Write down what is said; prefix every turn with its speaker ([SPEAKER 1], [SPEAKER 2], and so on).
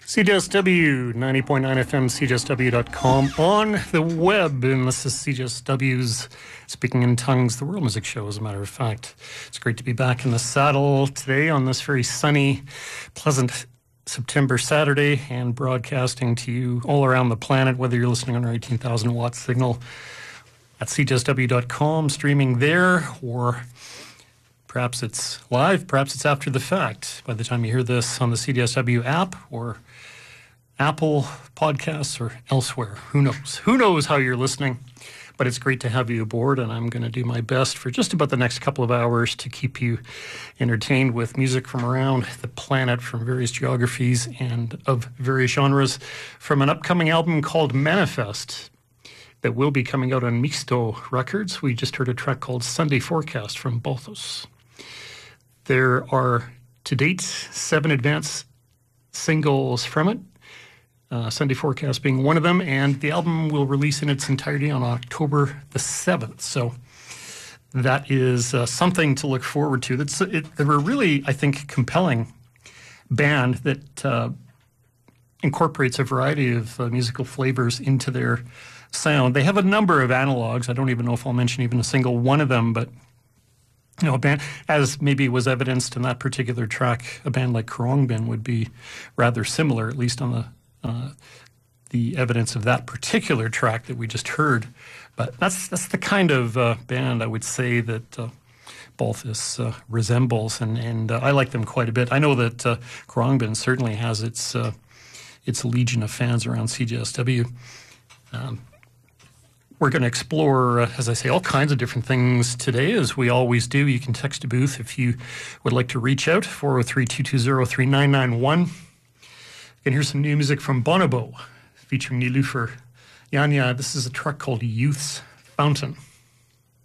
[SPEAKER 1] CJSW 90.9 FM, CJSW.com, on the web. And this is CJSW's Speaking in Tongues, the World Music Show, as a matter of fact. It's great to be back in the saddle today on this very sunny, pleasant September Saturday and broadcasting to you all around the planet, whether you're listening on our 18,000 watt signal at CJSW.com, streaming there, or perhaps it's live, perhaps it's after the fact. By the time you hear this on the CJSW app or Apple Podcasts or elsewhere, who knows? Who knows how you're listening? But it's great to have you aboard, and I'm going to do my best for just about the next couple of hours to keep you entertained with music from around the planet, from various geographies and of various genres, from an upcoming album called Manifest that will be coming out on Mixto Records. We just heard a track called Sunday Forecast from Balthus. There are, to date, 7 advance singles from it, Sunday Forecast being one of them, and the album will release in its entirety on October the 7th. So that is something to look forward to. They're a really, I think, compelling band that incorporates a variety of musical flavors into their sound. They have a number of analogs. I don't even know if I'll mention even a single one of them, but you know, a band, as maybe was evidenced in that particular track, a band like Khruangbin would be rather similar, at least on the evidence of that particular track that we just heard. But that's the kind of band I would say that Balthus resembles, and I like them quite a bit. I know that Khruangbin certainly has its legion of fans around CJSW. We're going to explore, as I say, all kinds of different things today, as we always do. You can text a booth if you would like to reach out, 403-220-3991. You can hear some new music from Bonobo, featuring Nilufer Yanya. This is a track called Youth's Fountain.